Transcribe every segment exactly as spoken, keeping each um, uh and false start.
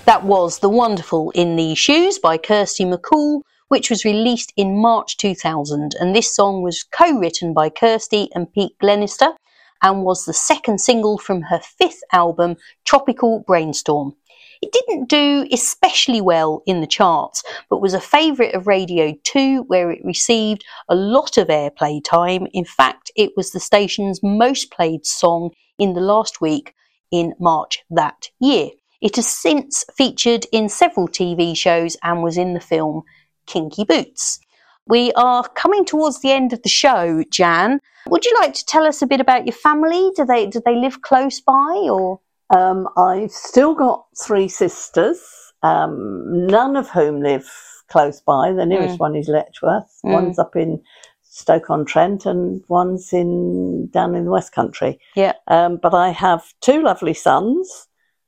That was The Wonderful in These Shoes by Kirsty MacColl, which was released in March two thousand. And this song was co-written by Kirsty and Pete Glenister and was the second single from her fifth album, Tropical Brainstorm. It didn't do especially well in the charts, but was a favourite of Radio two, where it received a lot of airplay time. In fact, it was the station's most played song in the last week in March that year. It has since featured in several T V shows and was in the film Kinky Boots. We are coming towards the end of the show, Jan. Would you like to tell us a bit about your family? Do they do they live close by, or? Um, I've still got three sisters, um, none of whom live close by. The nearest mm. one is Letchworth. Mm. One's up in Stoke-on-Trent and one's in down in the West Country. Yeah. Um, but I have two lovely sons,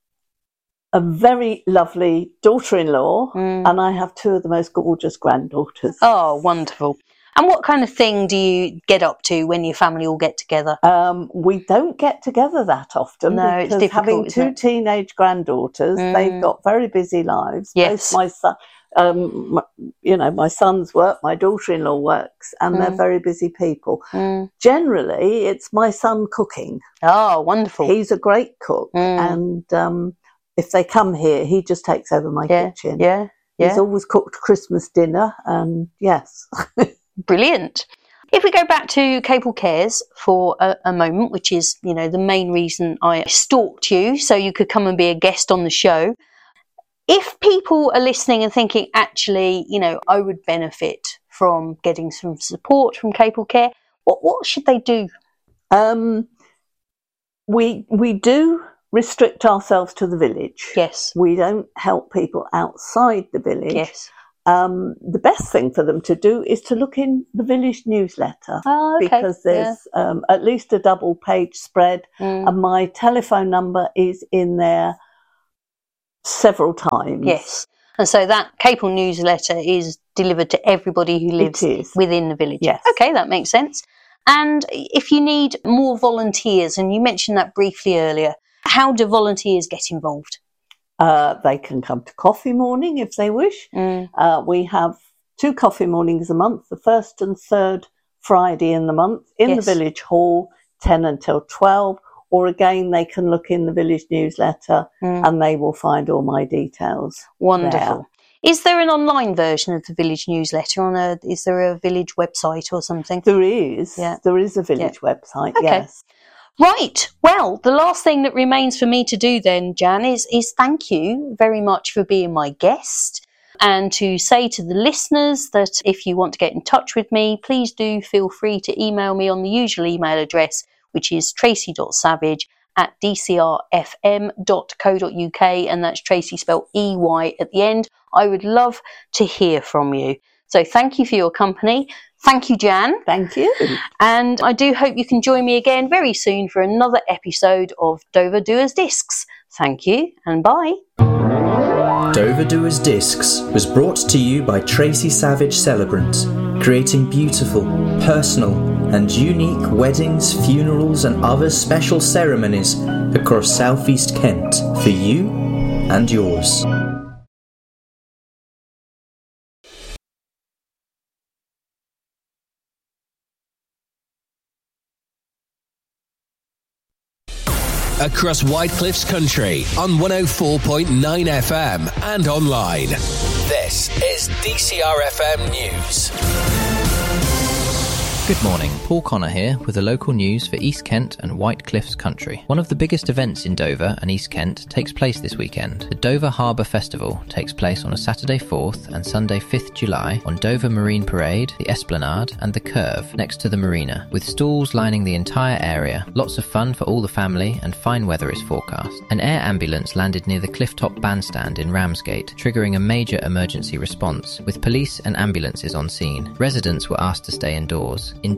a very lovely daughter-in-law, mm. and I have two of the most gorgeous granddaughters. Oh, wonderful. And what kind of thing do you get up to when your family all get together? Um, we don't get together that often. No, because it's difficult, having two it? teenage granddaughters, mm. they've got very busy lives. Yes. Both my son, um, my, you know, my sons work, my daughter-in-law works, and mm. they're very busy people. Mm. Generally, it's my son cooking. Oh, wonderful. He's a great cook, mm. and um, if they come here, he just takes over my yeah, kitchen. Yeah, yeah. He's always cooked Christmas dinner, and yes. Brilliant. If we go back to Capel Cares for a, a moment, which is, you know, the main reason I stalked you, so you could come and be a guest on the show. If people are listening and thinking, actually, you know, I would benefit from getting some support from Capel Care, what what should they do? Um, we we do restrict ourselves to the village. Yes. We don't help people outside the village. Yes. Um, the best thing for them to do is to look in the village newsletter, oh, okay. because there's yeah. um, at least a double page spread, mm. and my telephone number is in there several times. Yes, and so that Capel newsletter is delivered to everybody who lives within the village. Yes. Okay, that makes sense. And if you need more volunteers, and you mentioned that briefly earlier, how do volunteers get involved? Uh, they can come to coffee morning if they wish. Mm. Uh, we have two coffee mornings a month, the first and third Friday in the month in yes. the village hall, ten until twelve. Or again, they can look in the village newsletter mm. and they will find all my details. Wonderful. There. Is there an online version of the village newsletter? On a, is there a village website or something? There is. Yeah. There is a village yeah. website, okay. yes. Right. Well, the last thing that remains for me to do then, Jan, is, is thank you very much for being my guest, and to say to the listeners that if you want to get in touch with me, please do feel free to email me on the usual email address, which is tracy dot savage at d c r f m dot co dot u k, and that's Tracy spelled E Y at the end. I would love to hear from you. So thank you for your company. Thank you, Jan. Thank you. And I do hope you can join me again very soon for another episode of Dover Doers Discs. Thank you and bye. Dover Doers Discs was brought to you by Tracy Savage Celebrant, creating beautiful, personal and unique weddings, funerals and other special ceremonies across South East Kent for you and yours. Across Whitecliffs Country on one oh four point nine F M and online. This is D C R F M News. Good morning, Paul Connor here with the local news for East Kent and Whitecliffs Country. One of the biggest events in Dover and East Kent takes place this weekend. The Dover Harbour Festival takes place on a Saturday fourth and Sunday fifth July on Dover Marine Parade, the Esplanade and the Curve next to the marina, with stalls lining the entire area. Lots of fun for all the family and fine weather is forecast. An air ambulance landed near the Clifftop Bandstand in Ramsgate, triggering a major emergency response, with police and ambulances on scene. Residents were asked to stay indoors. In Deal,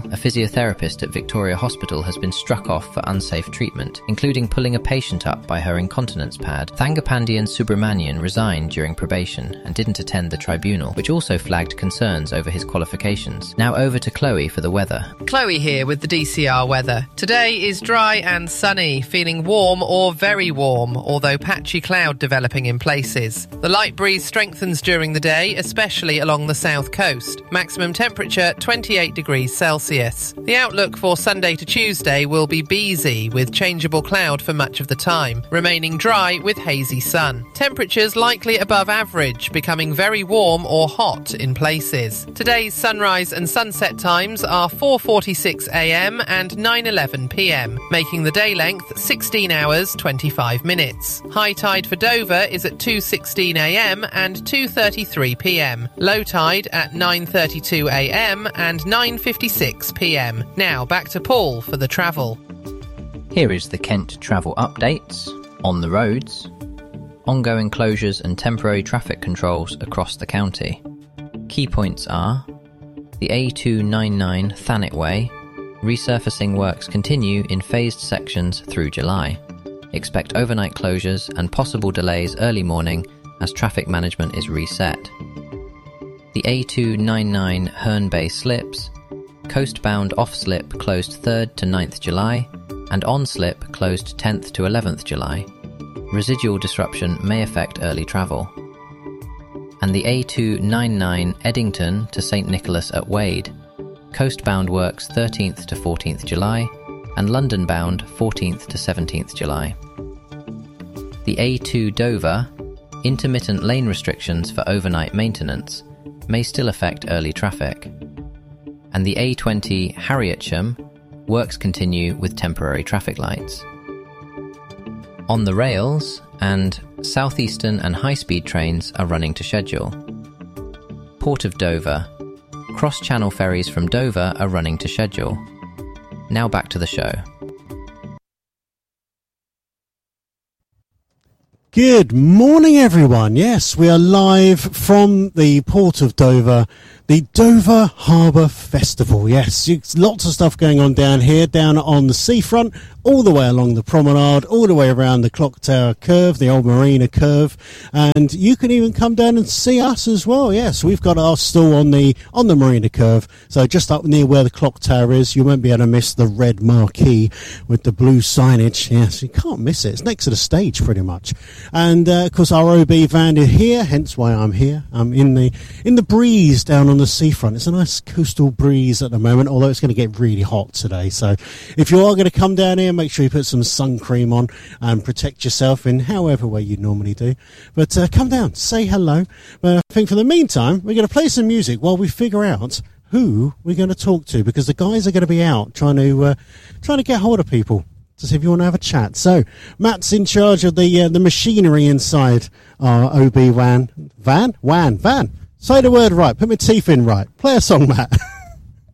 a physiotherapist at Victoria Hospital has been struck off for unsafe treatment, including pulling a patient up by her incontinence pad. Thangapandian Subramanian resigned during probation and didn't attend the tribunal, which also flagged concerns over his qualifications. Now over to Chloe for the weather. Chloe here with the D C R weather. Today is dry and sunny, feeling warm or very warm, although patchy cloud developing in places. The light breeze strengthens during the day, especially along the south coast. Maximum temperature twenty-eight degrees Celsius. The outlook for Sunday to Tuesday will be breezy with changeable cloud for much of the time, remaining dry with hazy sun. Temperatures likely above average, becoming very warm or hot in places. Today's sunrise and sunset times are four forty-six a m and nine eleven p m, making the day length sixteen hours twenty-five minutes. High tide for Dover is at two sixteen a m and two thirty-three p m. Low tide at nine thirty-two a m and nine fifty-six p m. Now back to Paul for the travel. Here is the Kent travel updates. On the roads, ongoing closures and temporary traffic controls across the county. Key points are the A two ninety-nine Thanet Way. Resurfacing works continue in phased sections through July. Expect overnight closures and possible delays early morning as traffic management is reset. The A two ninety-nine Herne Bay slips. Coastbound off-slip closed third to ninth July and on-slip closed tenth to eleventh July. Residual disruption may affect early travel. And the A two ninety-nine Eddington to Saint Nicholas at Wade. Coastbound works thirteenth to fourteenth July and London-bound fourteenth to seventeenth July. The A two Dover, intermittent lane restrictions for overnight maintenance, may still affect early traffic. And the A twenty Harrietsham, works continue with temporary traffic lights. On the rails, and southeastern and high-speed trains are running to schedule. Port of Dover, cross-channel ferries from Dover are running to schedule. Now back to the show. Good morning, everyone. Yes, we are live from the Port of Dover, the Dover Harbour Festival. Yes, lots of stuff going on down here, down on the seafront, all the way along the promenade, all the way around the Clock Tower Curve, the old Marina Curve, and you can even come down and see us as well. Yes, we've got our stall on the on the Marina Curve, so just up near where the Clock Tower is. You won't be able to miss the red marquee with the blue signage. Yes, you can't miss it. It's next to the stage, pretty much. And uh, of course, our O B van is here, hence why I'm here. I'm in the in the breeze down on the seafront. It's a nice coastal breeze at the moment, although it's going to get really hot today. So if you are going to come down here, make sure you put some sun cream on and protect yourself in however way you normally do. But uh, come down, say hello. But I think for the meantime, we're going to play some music while we figure out who we're going to talk to, because the guys are going to be out trying to uh, trying to get hold of people to see if you want to have a chat. So Matt's in charge of the uh, the machinery inside our O B van. Van? Van? Van. Say the word right. Put my teeth in right. Play a song, Matt.